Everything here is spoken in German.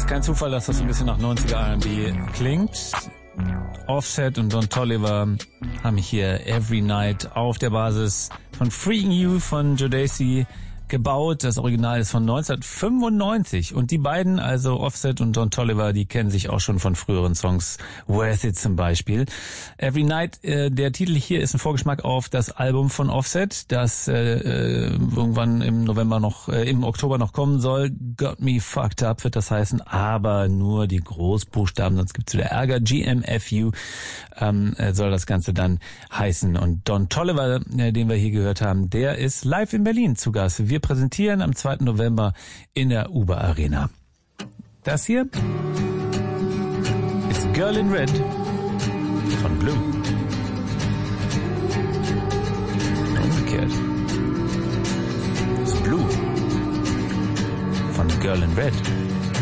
Ist kein Zufall, dass das ein bisschen nach 90er R&B klingt. Offset und Don Toliver haben hier Every Night auf der Basis von Freaking You von Jodeci gebaut. Das Original ist von 1995 und die beiden, also Offset und Don Toliver, die kennen sich auch schon von früheren Songs, Worth It zum Beispiel. Every Night, der Titel hier ist ein Vorgeschmack auf das Album von Offset, das irgendwann im Oktober noch kommen soll. Got Me Fucked Up wird das heißen, aber nur die Großbuchstaben, sonst gibt's wieder Ärger. GMFU soll das Ganze dann heißen. Und Don Toliver, den wir hier gehört haben, der ist live in Berlin zu Gast. Wir präsentieren am 2. November in der Uber Arena. Das hier ist Girl in Red von Blue. Umgekehrt. Das ist Blue von Girl in Red.